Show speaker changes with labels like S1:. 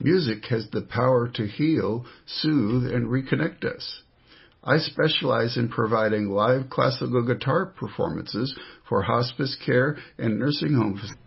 S1: Music has the power to heal, soothe, and reconnect us. I specialize in providing live classical guitar performances for hospice care and nursing home